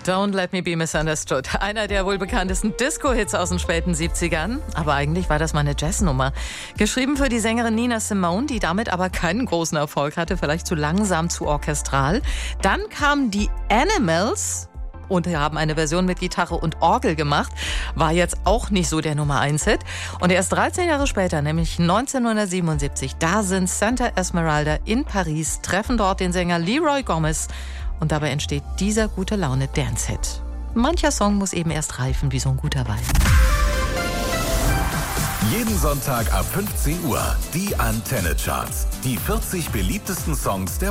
Don't Let Me Be Misunderstood. Einer der wohl bekanntesten Disco-Hits aus den späten 70ern. Aber eigentlich war das mal eine Jazznummer. Geschrieben für die Sängerin Nina Simone, die damit aber keinen großen Erfolg hatte. Vielleicht zu langsam, zu orchestral. Dann kamen die Animals und haben eine Version mit Gitarre und Orgel gemacht. War jetzt auch nicht so der Nummer-1-Hit. Und erst 13 Jahre später, nämlich 1977, da sind Santa Esmeralda in Paris, treffen dort den Sänger Leroy Gomez. Und dabei entsteht dieser gute Laune-Dance-Hit. Mancher Song muss eben erst reifen wie so ein guter Wein. Jeden Sonntag ab 15 Uhr die Antenne Charts. Die 40 beliebtesten Songs der